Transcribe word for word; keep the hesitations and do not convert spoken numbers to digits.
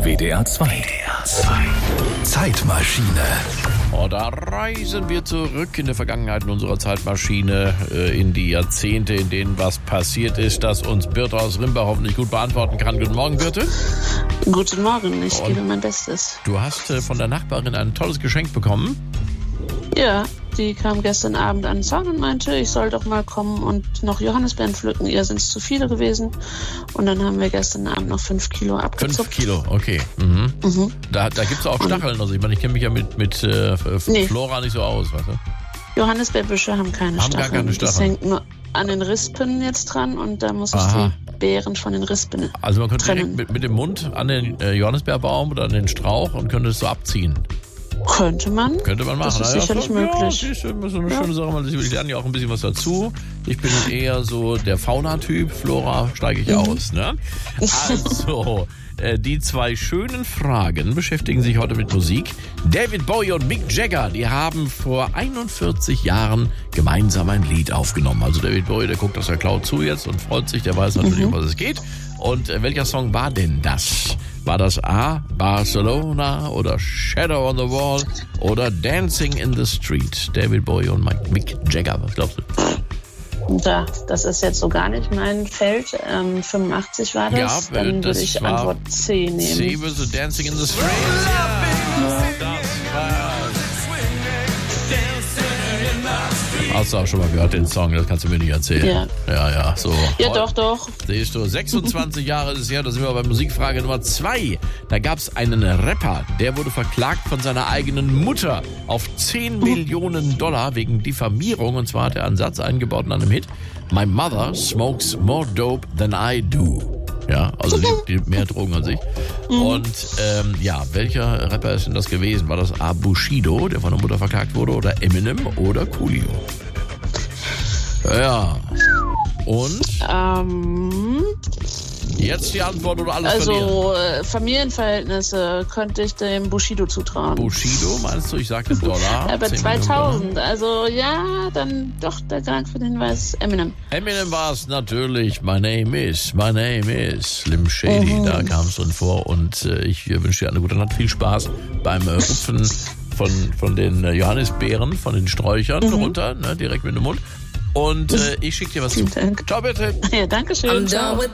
W D R zwei. W D R zwei. Zeitmaschine. Oh, da reisen wir zurück in der Vergangenheit in unserer Zeitmaschine, äh, in die Jahrzehnte, in denen was passiert ist, das uns Birte aus Rimbach hoffentlich gut beantworten kann. Guten Morgen, Birte. Guten Morgen, ich Und gebe mein Bestes. Du hast äh, von der Nachbarin ein tolles Geschenk bekommen. Ja, die kam gestern Abend an den Zaun und meinte, ich soll doch mal kommen und noch Johannisbeeren pflücken. Ihr sind es zu viele gewesen. Und dann haben wir gestern Abend noch fünf Kilo abgezupft. Fünf Kilo, okay. Mhm. Mhm. Da, da gibt es auch Stacheln. Also ich meine, ich kenne mich ja mit, mit äh, Nee. Flora nicht so aus, weißt du? Johannisbeerbüsche haben keine Haben gar Stacheln. keine Das Stacheln. hängt nur an den Rispen jetzt dran und da muss ich Aha. die Beeren von den Rispen Also man könnte direkt trennen. mit, mit dem Mund an den äh, Johannisbeerbaum oder an den Strauch und könnte es so abziehen. Könnte man. Könnte man machen. Das ist Ja, sicherlich ja, möglich. Ja, das ist immer so eine Ja. schöne Sache. Man- Ich lerne ja auch ein bisschen was dazu. Ich bin eher so der Fauna-Typ. Flora steige ich aus. Ne? Also, äh, die zwei schönen Fragen beschäftigen sich heute mit Musik. David Bowie und Mick Jagger, die haben vor einundvierzig Jahren gemeinsam ein Lied aufgenommen. Also David Bowie, der guckt aus der Cloud zu jetzt und freut sich. Der weiß natürlich, um was es geht. Und äh, welcher Song war denn das? War das A, Barcelona oder Shadow on the Wall oder Dancing in the Street? David Bowie und Mick Jagger, was glaubst du? Da, das ist jetzt so gar nicht mein Feld. Ähm, fünfundachtzig war das. Ja, dann würde das ich war Antwort C nehmen. C war so Dancing in the Street. Ja, das war's. Hast du auch schon mal gehört, den Song? Das kannst du mir nicht erzählen. Ja. Ja, ja, so. Ja, doch, doch. Siehst du, sechsundzwanzig Jahre ist es her, da sind wir bei Musikfrage Nummer zwei. Da gab es einen Rapper, der wurde verklagt von seiner eigenen Mutter auf zehn Millionen Dollar wegen Diffamierung. Und zwar hat er einen Satz eingebaut in einem Hit. My mother smokes more dope than I do. Ja, also die, die mehr Drogen als ich. Und ähm, ja, welcher Rapper ist denn das gewesen? War das A. Bushido, der von der Mutter verklagt wurde, oder Eminem oder Coolio? Ja. Und Ähm, jetzt die Antwort oder alles verlieren? also äh, Familienverhältnisse könnte ich dem Bushido zutrauen. Bushido, meinst du? Ich sagte Dollar. Aber zehn Millionen Dollar. zweitausend, also ja, dann doch der Dank für den Hinweis Eminem. Eminem war es natürlich. My name is, my name is Slim Shady. Mhm. Da kam es drin vor. Und äh, ich äh, wünsche dir eine gute Nacht. Viel Spaß beim äh, Rupfen von, von den äh, Johannisbeeren, von den Sträuchern Mhm. runter, ne, direkt mit dem Mund. Und äh, ich schicke dir was zu. Vielen Dank. Ciao, bitte. Ja, danke schön. I'm Ciao. done with